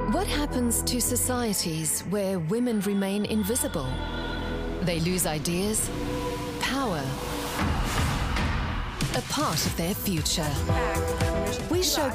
What happens to societies where women remain invisible? They lose ideas, power, a part of their future. We show